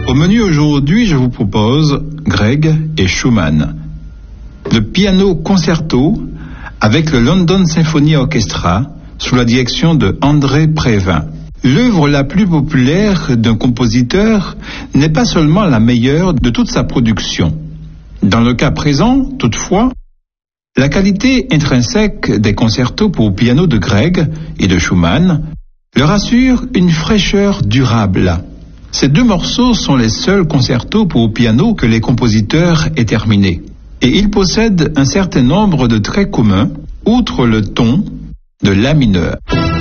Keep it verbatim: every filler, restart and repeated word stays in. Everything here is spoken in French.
Au menu aujourd'hui, je vous propose Grieg et Schumann. Le piano concerto avec le London Symphony Orchestra sous la direction de André Prévin. L'œuvre la plus populaire d'un compositeur n'est pas seulement la meilleure de toute sa production. Dans le cas présent, toutefois, la qualité intrinsèque des concertos pour piano de Grieg et de Schumann leur assure une fraîcheur durable. Ces deux morceaux sont les seuls concertos pour piano que les compositeurs aient terminés. Et ils possèdent un certain nombre de traits communs, outre le ton de la mineur.